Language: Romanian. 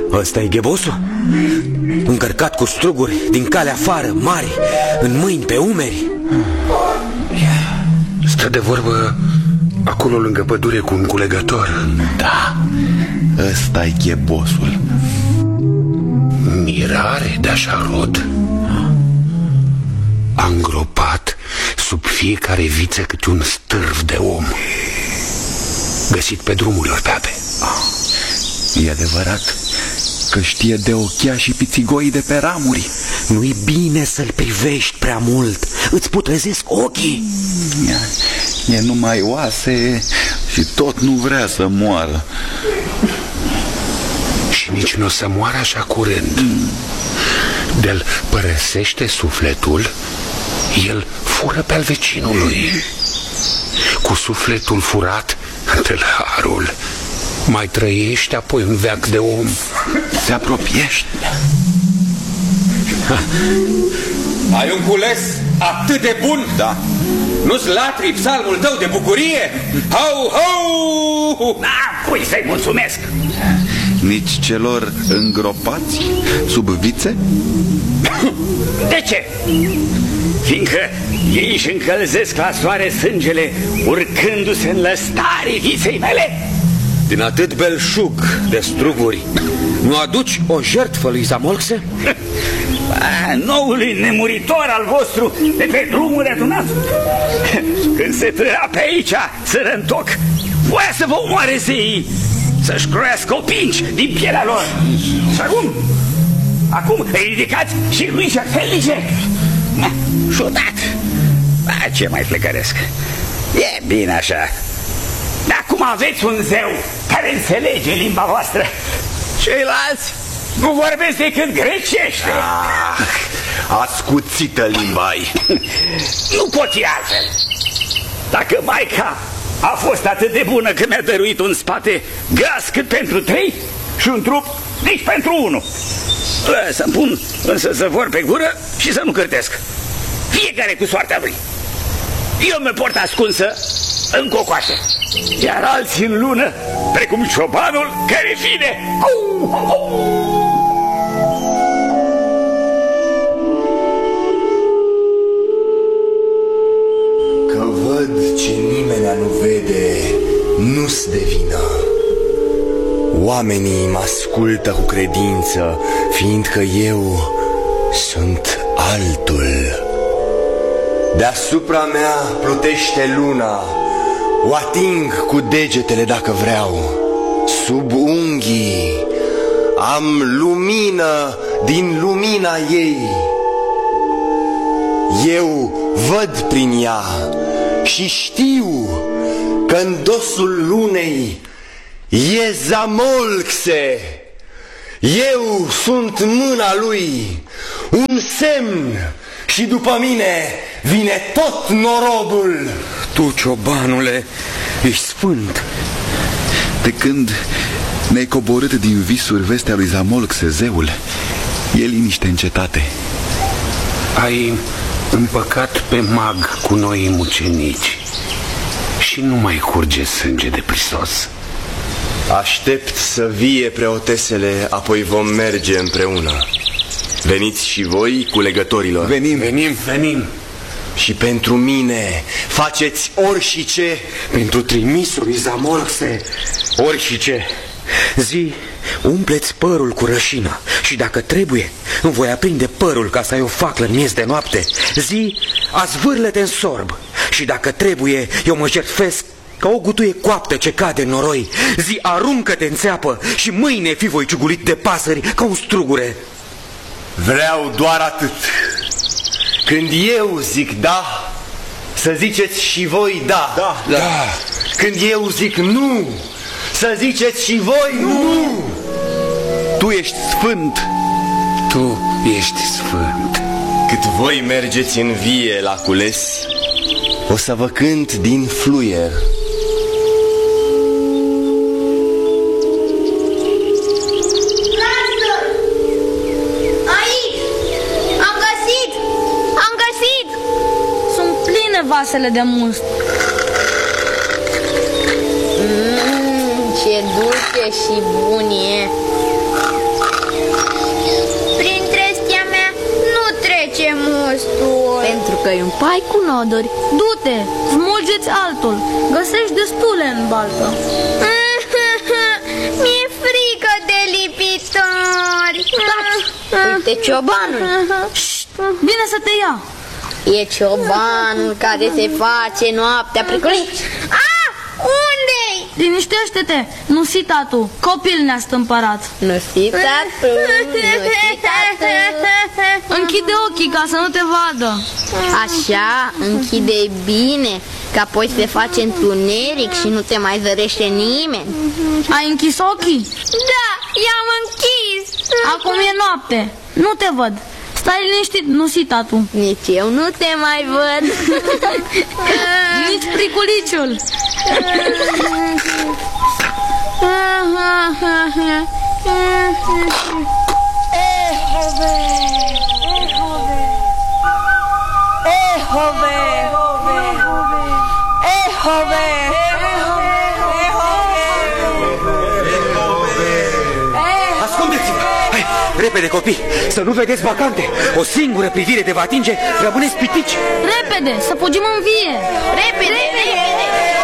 Ăsta e ghebosul? Încărcat cu struguri din calea afară, mari, în mâini, pe umeri. Stă de vorbă acolo lângă pădure cu un culegător. Da, ăsta e ghebosul. Mirare de așa rod. A îngropat sub fiecare viță câte un stârv de om, găsit pe drumurilor pe ape. E adevărat că știe de ochia și pițigoii de pe ramuri. Nu-i bine să-l privești prea mult, îți putrezesc ochii. E numai oase și tot nu vrea să moară. Și nici nu o să moară așa curând. De-l părăsește sufletul, el fură pe al vecinului. Cu sufletul furat, tâlharul mai trăiește apoi un veac de om. Se apropiește. Ai un cules atât de bun? Da. Nu-ți latri psalmul tău de bucurie? Hau, hau! Da, cui să-i mulțumesc? Nici celor îngropați sub vițe? De ce? Fiindcă ei își încălzesc la soare sângele urcându-se în lăstarii viței mele. Din atât belșug de struguri, nu aduci o jertfă lui Zamolxe? Noului nemuritor al vostru de pe drumul de adunat. Când se trăia pe aici, sărăntoc, voia să vă omoare zeii, să-și croiască opinci din pielea lor. Și acum îi ridicați și lui jertfelnice. Șudat. Ce mai flecăresc. E bine așa. Dar acum aveți un zeu care înțelege limba voastră. Ceilalți nu vorbesc decât grecește. Ascuțită limba-i. Nu pot fi altfel. Dacă Maica a fost atât de bună că mi-a dăruit un spate gras cât pentru 3 și un trup nici pentru 1. Să-mi pun însă să vor pe gură și să nu cârtesc. Fiecare cu soarta lui. Eu mă port ascunsă în cocoașe, iar alții în lună, precum ciobanul care vine. Că văd ce nimeni nu vede, nu-s de vină. Oamenii mă ascultă cu credință, fiindcă eu sunt altul. Deasupra mea plutește luna, o ating cu degetele dacă vreau. Sub unghii am lumină din lumina ei. Eu văd prin ea și știu că în dosul lunei e Zamolxe. Eu sunt mâna lui, un semn, și după mine vine tot norodul. Tu, ciobanule, ești sfânt. De când ne-ai coborât din visuri vestea lui Zamolxe, zeul, e liniște în cetate. Ai împăcat pe mag cu noi mucenici și nu mai curge sânge de prisos. Aștept să vie preotesele, apoi vom merge împreună. Veniți și voi, culegătorilor. Venim. Și pentru mine faceți orice. Pentru trimisul lui Zamolxe, orice. Zi, umpleți părul cu rășină și dacă trebuie, îmi voi aprinde părul ca să ai o faclă în miez de noapte. Zi, azvârle-te în sorb și dacă trebuie, eu mă jertfesc ca o gutuie coaptă ce cade în noroi. Zi, aruncă-te în țeapă și mâine fi voi ciugulit de pasări ca un strugure. Vreau doar atât. Când eu zic da, să ziceți și voi da. Da. Când eu zic nu, să ziceți și voi nu. Tu ești sfânt. Tu ești sfânt. Cât voi mergeți în vie la cules, o să vă cânt din fluier. Vasele de must. Ce dulce și bun e. jucăi un pai cu noduri. Du-te, smulgeți altul. Găsești destule în baltă. Mi-e frică de lipitori. Uite ciobanul. Vine să te ia. E ciobanul care se face noaptea pricolit. Unde-i? Liniștește-te, nu si tatu. Copil ne-a stâmpărat. Nu si tatu, nu si tatu. Închide ochii ca să nu te vadă. Așa, închide bine, că apoi se face întuneric și nu te mai zărește nimeni. Ai închis ochii? Da, i-am închis. Acum e noapte, nu te văd. Stai liniștit, nu si tatu. Nici eu nu te mai văd. Nici priculiciul. Ascundeți-vă! Hai, repede copii, să nu vedeți vacante. O singură privire de vă atinge, rămâneți pitici. Repede, să fugim în vie. Repede, repede.